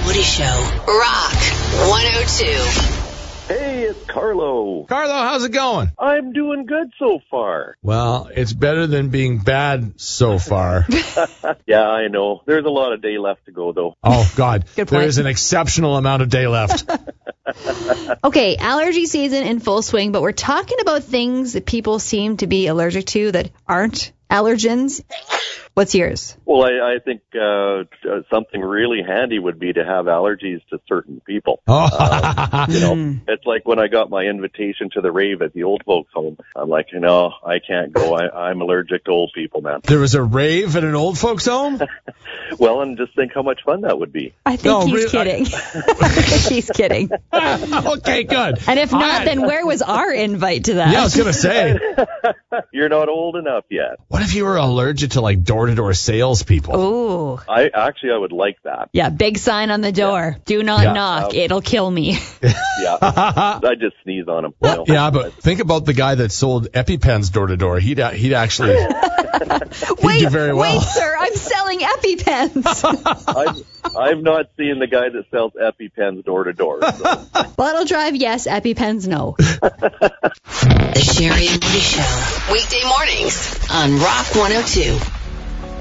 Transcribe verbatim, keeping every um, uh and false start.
Woody Show. Rock one oh two. Hey, it's Carlo. Carlo, how's it going? I'm doing good so far. Well, it's better than being bad so far. Yeah, I know. There's a lot of day left to go, though. Oh, God. Good There point. is an exceptional amount of day left. Okay, allergy season in full swing, but we're talking about things that people seem to be allergic to that aren't allergens. What's yours? Well, I, I think uh, something really handy would be to have allergies to certain people. Oh. Um, you know, it's like when I got my invitation to the rave at the old folks' home. I'm like, you know, I can't go. I, I'm allergic to old people, man. There was a rave at an old folks' home? Well, and just think how much fun that would be. I think No, he's really, kidding. I think he's kidding. Okay, good. And if not, I- then where was our invite to that? Yeah, I was going to say, You're not old enough yet. what if you were allergic to, like, door-to-door salespeople? Ooh. I actually, I would like that. Yeah, big sign on the door. Do not Yeah. knock. It'll kill me. Yeah, I just sneeze on them. You know? Yeah, but think about the guy that sold EpiPens door-to-door. He'd, he'd actually he'd wait, do very well. wait, sir. I'm selling EpiPens. I've, I've not seen the guy that sells EpiPens door to door. so. Bottle drive, yes. EpiPens, no. The Sherry and Woody Show. Weekday mornings on Rock one oh two.